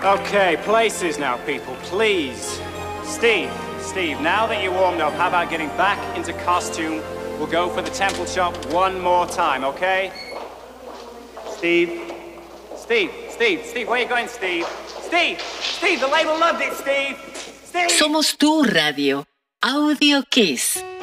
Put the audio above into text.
Okay, places now, people, please. Steve, now that you're warmed up, how about getting back into costume? We'll go for the temple shop one more time, okay? Steve, where are you going, Steve? Steve, the label loved it, Steve! Somos tu radio, Audio Kiss.